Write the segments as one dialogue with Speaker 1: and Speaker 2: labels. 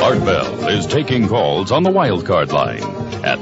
Speaker 1: Art Bell is taking calls on the wildcard line at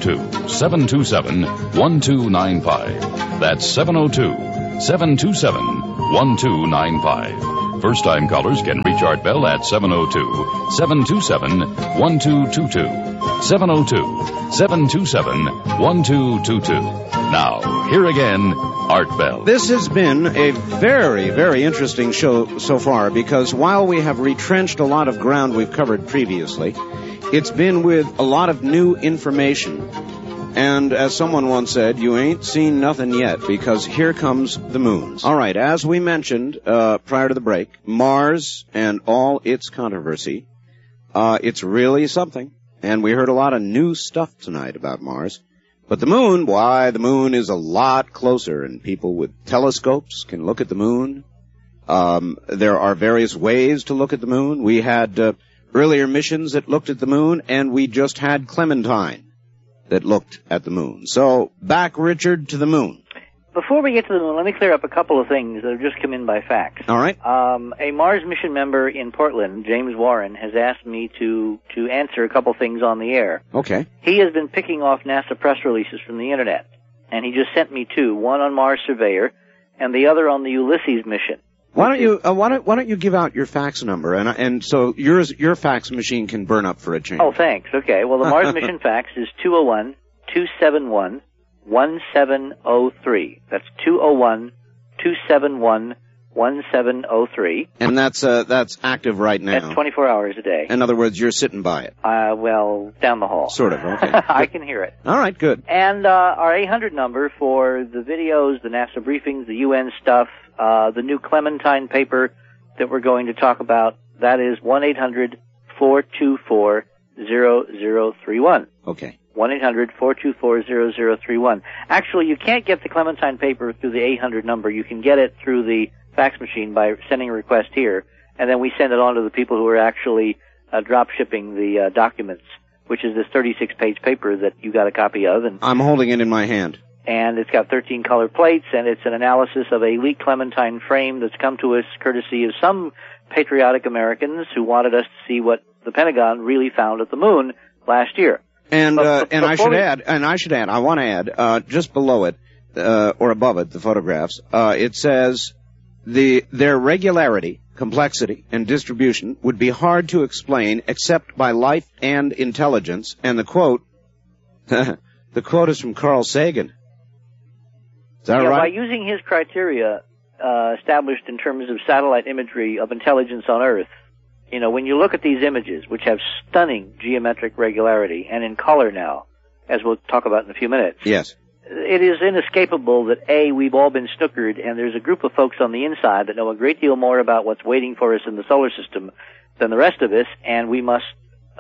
Speaker 1: 702-727-1295. That's 702-727-1295. First-time callers can reach Art Bell at 702-727-1222. 702-727-1222. Now, here again, Art Bell.
Speaker 2: This has been a very, very interesting show so far because while we have retrenched a lot of ground we've covered previously, it's been with a lot of new information. And as someone once said, you ain't seen nothing yet because here comes the moons. All right, as we mentioned prior to the break, Mars and all its controversy, it's really something. And we heard a lot of new stuff tonight about Mars. But the moon, why, the moon is a lot closer, and people with telescopes can look at the moon. There are various ways to look at the moon. We had earlier missions that looked at the moon, and we just had Clementine that looked at the moon. So, back, Richard, to the moon.
Speaker 3: Before we get to the moon, let me clear up a couple of things that have just come in by fax.
Speaker 2: All right.
Speaker 3: A Mars mission member in Portland, James Warren, has asked me to answer a couple things on the air.
Speaker 2: Okay.
Speaker 3: He has been picking off NASA press releases from the Internet, and he just sent me two, one on Mars Surveyor and the other on the Ulysses mission.
Speaker 2: Why don't you give out your fax number, and so your fax machine can burn up for a change.
Speaker 3: Oh, thanks. Okay. Well, the Mars mission fax is 201-271-1703. That's 201-271-1703.
Speaker 2: And that's active right now.
Speaker 3: That's 24 hours a day.
Speaker 2: In other words, you're sitting by it.
Speaker 3: Well, down the hall.
Speaker 2: Sort of, okay.
Speaker 3: I can hear it.
Speaker 2: All right, good.
Speaker 3: And our 800 number for the videos, the NASA briefings, the UN stuff, the new Clementine paper that we're going to talk about, that is 1-800-424-0031.
Speaker 2: Okay.
Speaker 3: 1-800-424-0031. Actually, you can't get the Clementine paper through the 800 number. You can get it through the fax machine by sending a request here, and then we send it on to the people who are actually drop shipping the documents, which is this 36-page paper that you got a copy of. And
Speaker 2: I'm holding it in my hand.
Speaker 3: And it's got 13 color plates, and it's an analysis of a leaked Clementine frame that's come to us courtesy of some patriotic Americans who wanted us to see what the Pentagon really found at the moon last year.
Speaker 2: And I should add, I want to add, just below it, or above it, the photographs, it says their regularity, complexity, and distribution would be hard to explain except by life and intelligence. And the quote is from Carl Sagan. Is that right?
Speaker 3: By using his criteria, established in terms of satellite imagery of intelligence on Earth, you know, when you look at these images, which have stunning geometric regularity, and in color now, as we'll talk about in a few minutes.
Speaker 2: Yes.
Speaker 3: It is inescapable that, A, we've all been snookered, and there's a group of folks on the inside that know a great deal more about what's waiting for us in the solar system than the rest of us, and we must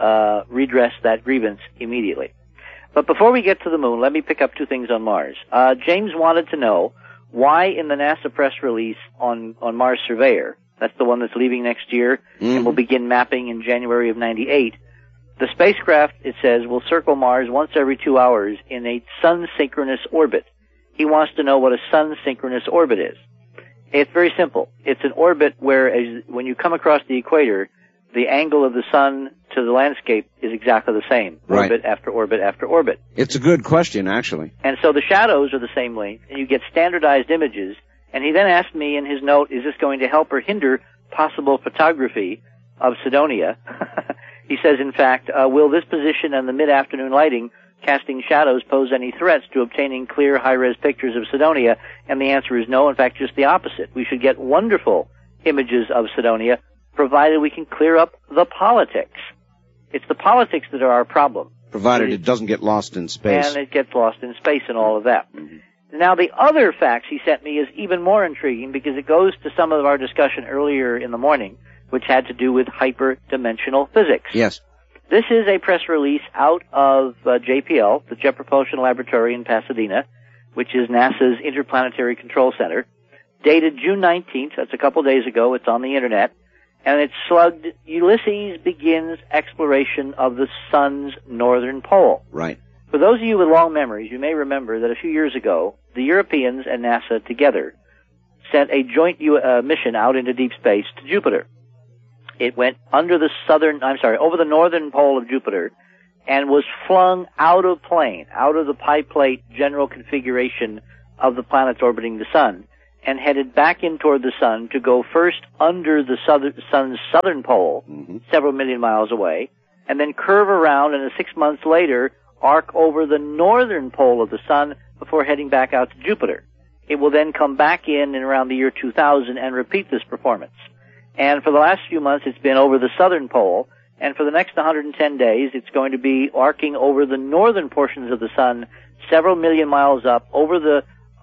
Speaker 3: redress that grievance immediately. But before we get to the moon, let me pick up two things on Mars. James wanted to know why in the NASA press release on Mars Surveyor, that's the one that's leaving next year and will begin mapping in January of 98, the spacecraft, it says, will circle Mars once every 2 hours in a sun-synchronous orbit. He wants to know what a sun-synchronous orbit is. It's very simple. It's an orbit where when you come across the equator, the angle of the sun to the landscape is exactly the same, orbit after orbit after orbit.
Speaker 2: It's a good question, actually.
Speaker 3: And so the shadows are the same length, and you get standardized images. And he then asked me in his note, is this going to help or hinder possible photography of Cydonia? He says, in fact, will this position and the mid-afternoon lighting casting shadows pose any threats to obtaining clear, high-res pictures of Cydonia? And the answer is no. In fact, just the opposite. We should get wonderful images of Cydonia, provided we can clear up the politics. It's the politics that are our problem.
Speaker 2: Provided it doesn't get lost in space.
Speaker 3: And it gets lost in space and all of that. Mm-hmm. Now, the other fax he sent me is even more intriguing because it goes to some of our discussion earlier in the morning, which had to do with hyperdimensional physics.
Speaker 2: Yes.
Speaker 3: This is a press release out of JPL, the Jet Propulsion Laboratory in Pasadena, which is NASA's Interplanetary Control Center, dated June 19th. That's a couple days ago. It's on the Internet. And it's slugged, Ulysses begins exploration of the sun's northern pole.
Speaker 2: Right.
Speaker 3: For those of you with long memories, you may remember that a few years ago, the Europeans and NASA together sent a joint mission out into deep space to Jupiter. It went over the northern pole of Jupiter, and was flung out of the pie plate general configuration of the planets orbiting the sun, and headed back in toward the sun to go first under the sun's southern pole, several million miles away, and then curve around and 6 months later arc over the northern pole of the sun before heading back out to Jupiter. It will then come back in around the year 2000 and repeat this performance. And for the last few months it's been over the southern pole, and for the next 110 days it's going to be arcing over the northern portions of the sun several million miles up over the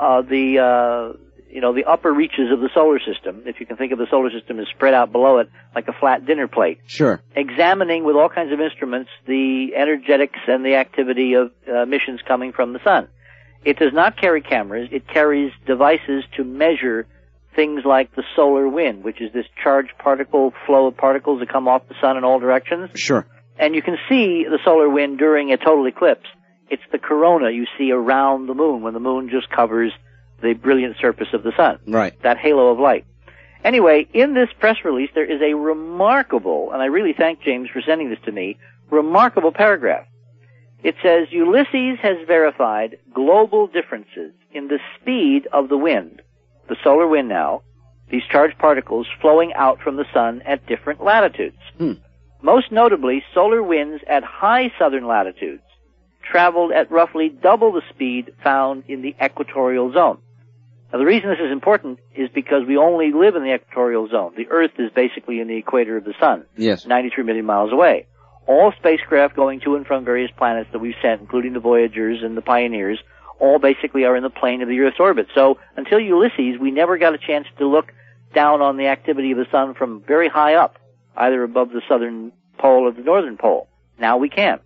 Speaker 3: upper reaches of the solar system, if you can think of the solar system as spread out below it like a flat dinner plate.
Speaker 2: Sure. Examining
Speaker 3: with all kinds of instruments the energetics and the activity of missions coming from the sun. It does not carry cameras. It carries devices to measure things like the solar wind, which is this charged flow of particles that come off the sun in all directions.
Speaker 2: Sure.
Speaker 3: And you can see the solar wind during a total eclipse. It's the corona you see around the moon when the moon just covers the brilliant surface of the sun.
Speaker 2: Right.
Speaker 3: That halo of light. Anyway, in this press release, there is a remarkable, and I really thank James for sending this to me, remarkable paragraph. It says, Ulysses has verified global differences in the speed of the wind, the solar wind now, these charged particles flowing out from the sun at different latitudes. Most notably, solar winds at high southern latitudes traveled at roughly double the speed found in the equatorial zone. Now, the reason this is important is because we only live in the equatorial zone. The Earth is basically in the equator of the sun.
Speaker 2: Yes.
Speaker 3: 93 million miles away. All spacecraft going to and from various planets that we've sent, including the Voyagers and the Pioneers, all basically are in the plane of the Earth's orbit. So until Ulysses, we never got a chance to look down on the activity of the sun from very high up, either above the southern pole or the northern pole. Now we can.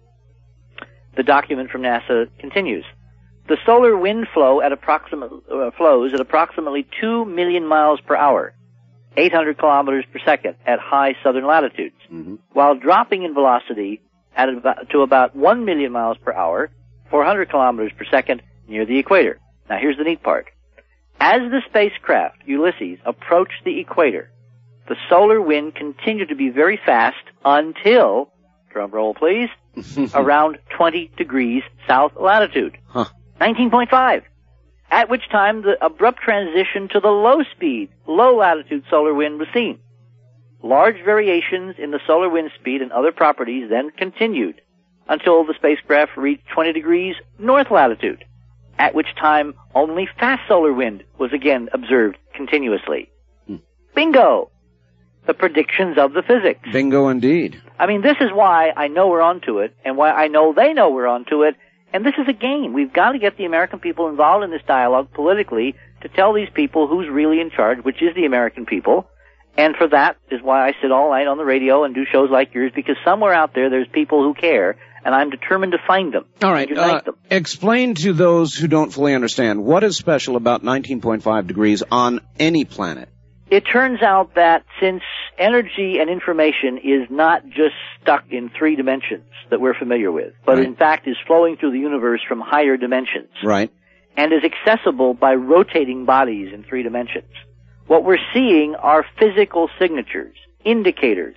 Speaker 3: The document from NASA continues. The solar wind flows at approximately 2 million miles per hour, 800 kilometers per second at high southern latitudes, while dropping in velocity to about 1 million miles per hour, 400 kilometers per second near the equator. Now here's the neat part. As the spacecraft Ulysses approached the equator, the solar wind continued to be very fast until, drum roll please, around 20 degrees south latitude. 19.5. At which time the abrupt transition to the low latitude solar wind was seen. Large variations in the solar wind speed and other properties then continued until the spacecraft reached 20 degrees north latitude, at which time only fast solar wind was again observed continuously. Bingo! The predictions of the physics.
Speaker 2: Bingo indeed.
Speaker 3: I mean, this is why I know we're onto it, and why I know they know we're onto it, and this is a game. We've got to get the American people involved in this dialogue politically to tell these people who's really in charge, which is the American people. And for that is why I sit all night on the radio and do shows like yours, because somewhere out there's people who care, and I'm determined to find them.
Speaker 2: All right. Explain to those who don't fully understand, what is special about 19.5 degrees on any planet?
Speaker 3: It turns out that since energy and information is not just stuck in 3 dimensions that we're familiar with, but in fact is flowing through the universe from higher dimensions.
Speaker 2: Right.
Speaker 3: And is accessible by rotating bodies in 3 dimensions. What we're seeing are physical signatures, indicators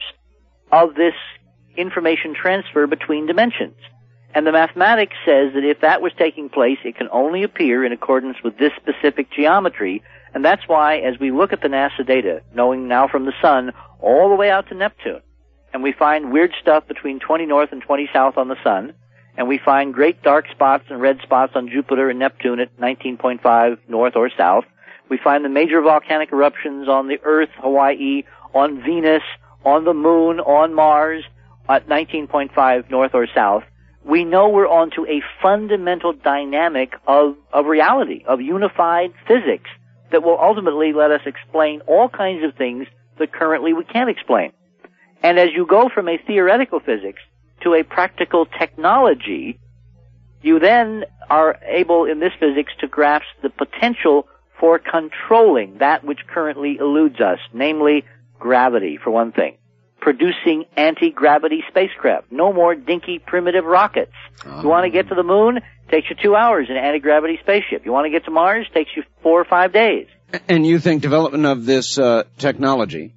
Speaker 3: of this information transfer between dimensions. And the mathematics says that if that was taking place, it can only appear in accordance with this specific geometry. And that's why, as we look at the NASA data, knowing now from the sun all the way out to Neptune, and we find weird stuff between 20 north and 20 south on the sun, and we find great dark spots and red spots on Jupiter and Neptune at 19.5 north or south, we find the major volcanic eruptions on the Earth, Hawaii, on Venus, on the Moon, on Mars, at 19.5 north or south. We know we're onto a fundamental dynamic of reality, of unified physics, that will ultimately let us explain all kinds of things that currently we can't explain. And as you go from a theoretical physics to a practical technology, you then are able in this physics to grasp the potential for controlling that which currently eludes us, namely gravity, for one thing. Producing anti-gravity spacecraft. No more dinky primitive rockets. You want to get to the moon? Takes you 2 hours in an anti-gravity spaceship. You want to get to Mars? Takes you 4 or 5 days.
Speaker 2: And you think development of this technology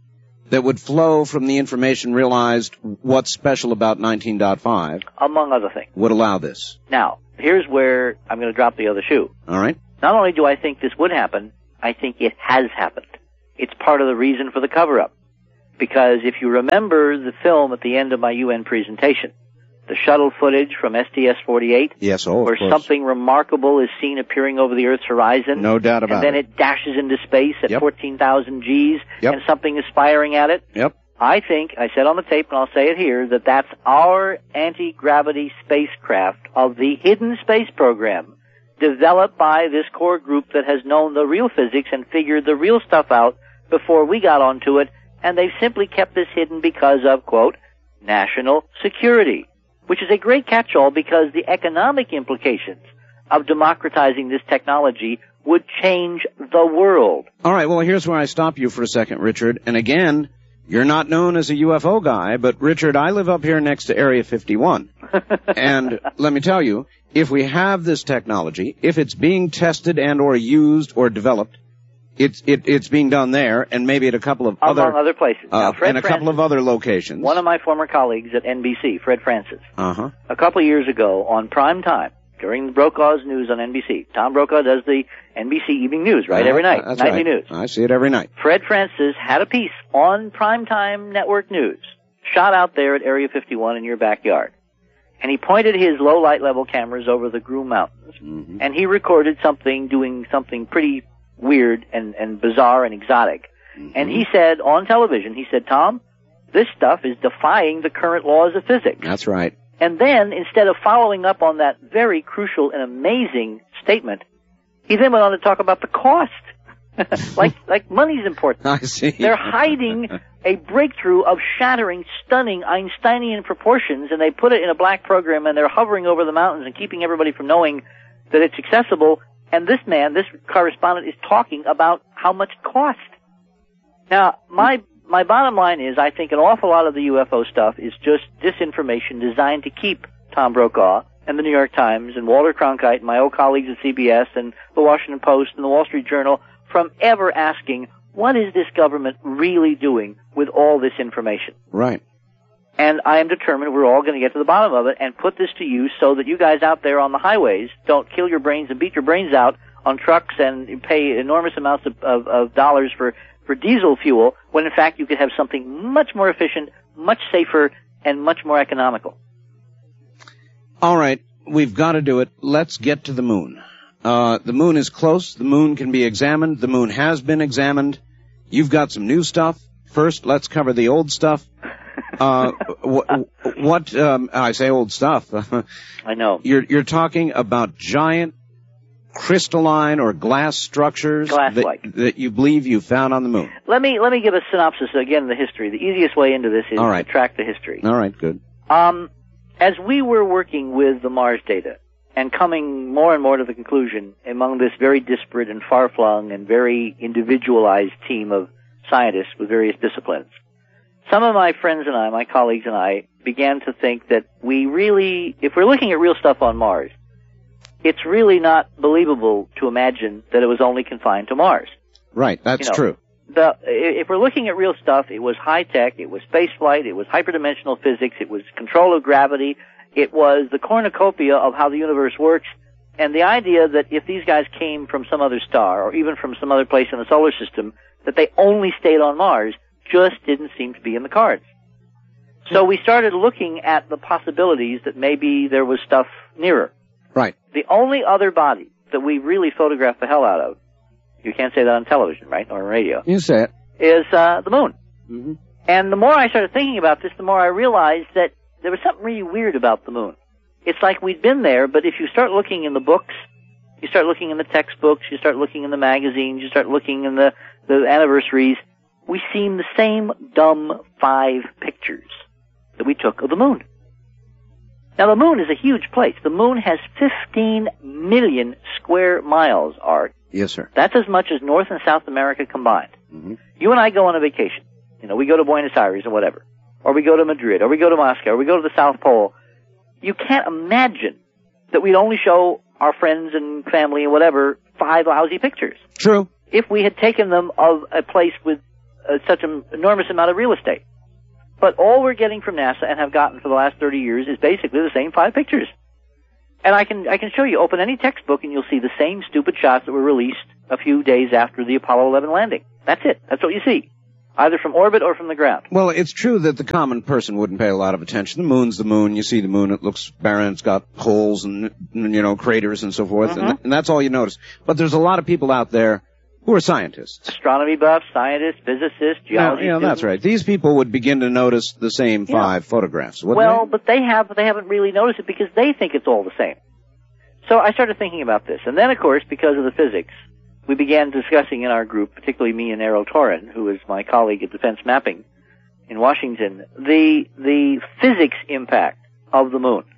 Speaker 2: that would flow from the information realized what's special about 19.5,
Speaker 3: among other things,
Speaker 2: would allow this.
Speaker 3: Now, here's where I'm going to drop the other shoe.
Speaker 2: All right.
Speaker 3: Not only do I think this would happen, I think it has happened. It's part of the reason for the cover-up. Because if you remember the film at the end of my UN presentation, the shuttle footage from STS-48,
Speaker 2: yes,
Speaker 3: where something remarkable is seen appearing over the Earth's horizon.
Speaker 2: No doubt about it.
Speaker 3: And then it dashes into space at 14,000 Gs, and something is firing at it.
Speaker 2: Yep.
Speaker 3: I think, I said on the tape, and I'll say it here, that that's our anti-gravity spacecraft of the hidden space program, developed by this core group that has known the real physics and figured the real stuff out before we got onto it, and they've simply kept this hidden because of, quote, national security, which is a great catch-all because the economic implications of democratizing this technology would change the world.
Speaker 2: All right, well, here's where I stop you for a second, Richard. And again, you're not known as a UFO guy, but Richard, I live up here next to Area 51. And let me tell you, if we have this technology, if it's being tested and or used or developed, it's being done there, and maybe at a couple of
Speaker 3: other places. Now,
Speaker 2: and a couple of other locations.
Speaker 3: One of my former colleagues at NBC, Fred Francis,
Speaker 2: a
Speaker 3: couple of years ago on prime time, during Brokaw's news on NBC. Tom Brokaw does the NBC Evening News, right, every night, nightly news.
Speaker 2: I see it every night.
Speaker 3: Fred Francis had a piece on primetime network news, shot out there at Area 51 in your backyard. And he pointed his low light level cameras over the Groom Mountains, and he recorded something, doing something pretty weird and bizarre and exotic. And he said on television, he said, Tom, this stuff is defying the current laws of physics.
Speaker 2: That's right.
Speaker 3: And then, instead of following up on that very crucial and amazing statement, he then went on to talk about the cost. like money's important.
Speaker 2: I see.
Speaker 3: They're hiding a breakthrough of shattering, stunning Einsteinian proportions, and they put it in a black program, and they're hovering over the mountains and keeping everybody from knowing that it's accessible. And this man, this correspondent, is talking about how much it cost. Now, my bottom line is, I think an awful lot of the UFO stuff is just disinformation designed to keep Tom Brokaw and the New York Times and Walter Cronkite and my old colleagues at CBS and the Washington Post and the Wall Street Journal from ever asking, what is this government really doing with all this information?
Speaker 2: Right.
Speaker 3: And I am determined we're all going to get to the bottom of it and put this to use so that you guys out there on the highways don't kill your brains and beat your brains out on trucks and pay enormous amounts of dollars for diesel fuel, when in fact you could have something much more efficient, much safer, and much more economical.
Speaker 2: All right, we've got to do it. Let's get to the moon. The moon is close. The moon can be examined. The moon has been examined. You've got some new stuff. First, let's cover the old stuff. I say old stuff.
Speaker 3: I know.
Speaker 2: You're talking about giant crystalline or glass structures that you believe you found on the moon.
Speaker 3: Let me give a synopsis again of the history. The easiest way into this is to track the history.
Speaker 2: All right, good.
Speaker 3: As we were working with the Mars data and coming more and more to the conclusion among this very disparate and far-flung and very individualized team of scientists with various disciplines, some of my friends and I, my colleagues and I, began to think that we really, if we're looking at real stuff on Mars, it's really not believable to imagine that it was only confined to Mars.
Speaker 2: Right, that's true.
Speaker 3: If we're looking at real stuff, it was high-tech, it was spaceflight, it was hyperdimensional physics, it was control of gravity, it was the cornucopia of how the universe works, and the idea that if these guys came from some other star, or even from some other place in the solar system, that they only stayed on Mars, just didn't seem to be in the cards. So we started looking at the possibilities that maybe there was stuff nearer.
Speaker 2: Right.
Speaker 3: The only other body that we really photographed the hell out of, you can't say that on television, right, or on radio.
Speaker 2: You say it.
Speaker 3: Is the moon.
Speaker 2: Mm-hmm.
Speaker 3: And the more I started thinking about this, the more I realized that there was something really weird about the moon. It's like we'd been there, but if you start looking in the books, you start looking in the textbooks, you start looking in the magazines, you start looking in the anniversaries, we seem the same dumb 5 pictures that we took of the moon. Now, the moon is a huge place. The moon has 15 million square miles, Art.
Speaker 2: Yes, sir.
Speaker 3: That's as much as North and South America combined.
Speaker 2: Mm-hmm. You
Speaker 3: and I go on a vacation. You know, we go to Buenos Aires or whatever. Or we go to Madrid. Or we go to Moscow. Or we go to the South Pole. You can't imagine that we'd only show our friends and family and whatever 5 lousy pictures.
Speaker 2: True.
Speaker 3: If we had taken them of a place with such an enormous amount of real estate. But all we're getting from NASA and have gotten for the last 30 years is basically the same 5 pictures. And I can show you, open any textbook and you'll see the same stupid shots that were released a few days after the Apollo 11 landing. That's it. That's what you see. Either from orbit or from the ground.
Speaker 2: Well, it's true that the common person wouldn't pay a lot of attention. The moon's the moon. You see the moon, it looks barren, it's got holes and, craters and so forth, and that's all you notice. But there's a lot of people out there who are scientists.
Speaker 3: Astronomy buffs, scientists, physicists, geology students.
Speaker 2: That's right. These people would begin to notice the same 5 photographs, wouldn't they?
Speaker 3: Well, but they haven't really noticed it because they think it's all the same. So I started thinking about this. And then, of course, because of the physics, we began discussing in our group, particularly me and Errol Torin, who is my colleague at Defense Mapping in Washington, the physics impact of the moon.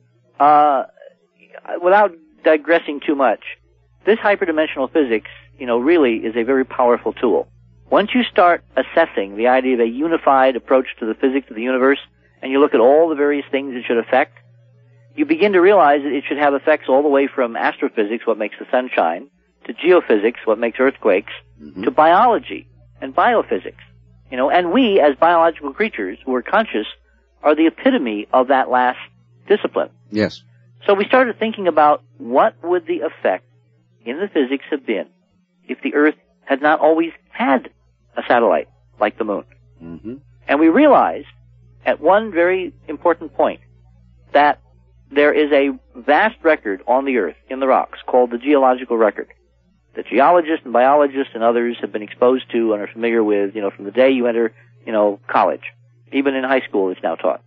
Speaker 3: Mm-hmm. Without digressing too much, this hyperdimensional physics, really is a very powerful tool. Once you start assessing the idea of a unified approach to the physics of the universe, and you look at all the various things it should affect, you begin to realize that it should have effects all the way from astrophysics, what makes the sun shine, to geophysics, what makes earthquakes, to biology and biophysics. And we, as biological creatures who are conscious, are the epitome of that last discipline.
Speaker 2: Yes.
Speaker 3: So we started thinking about what would the effect in the physics have been if the Earth had not always had a satellite like the moon. Mm-hmm. And we realized at one very important point that there is a vast record on the Earth in the rocks called the geological record that geologists and biologists and others have been exposed to and are familiar with, from the day you enter, college. Even in high school it's now taught.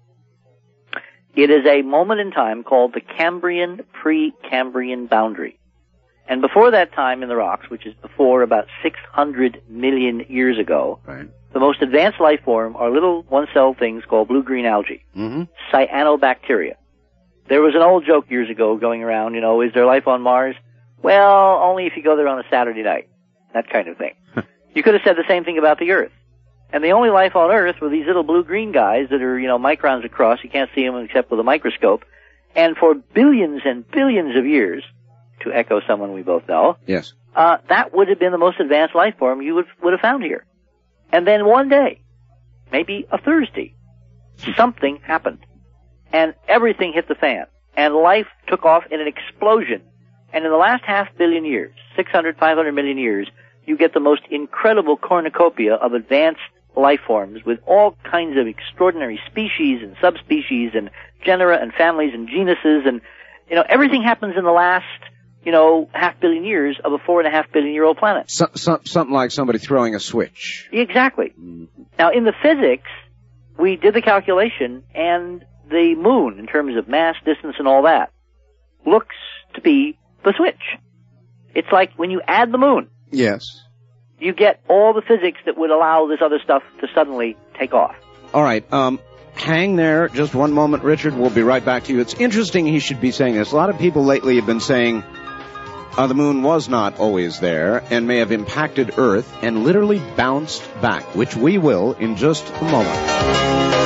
Speaker 3: It is a moment in time called the Cambrian Precambrian boundary. And before that time in the rocks, which is before about 600 million years ago, right, the most advanced life form are little one-cell things called blue-green algae, cyanobacteria. There was an old joke years ago going around, is there life on Mars? Well, only if you go there on a Saturday night. That kind of thing. You could have said the same thing about the Earth. And the only life on Earth were these little blue-green guys that are, microns across. You can't see them except with a microscope. And for billions and billions of years, to echo someone we both know,
Speaker 2: yes,
Speaker 3: that would have been the most advanced life form you would have found here. And then one day, maybe a Thursday, something happened. And everything hit the fan. And life took off in an explosion. And in the last 500 million years, 600, 500 million years, you get the most incredible cornucopia of advanced life forms with all kinds of extraordinary species and subspecies and genera and families and genuses. And, everything happens in the last, 500 million years of a 4.5 billion year old planet.
Speaker 2: Something like somebody throwing a switch.
Speaker 3: Exactly. Mm-hmm. Now, in the physics, we did the calculation, and the moon, in terms of mass, distance, and all that, looks to be the switch. It's like when you add the moon.
Speaker 2: Yes.
Speaker 3: You get all the physics that would allow this other stuff to suddenly take off.
Speaker 2: All right. Hang there just one moment, Richard. We'll be right back to you. It's interesting he should be saying this. A lot of people lately have been saying the moon was not always there and may have impacted Earth and literally bounced back, which we will in just a moment.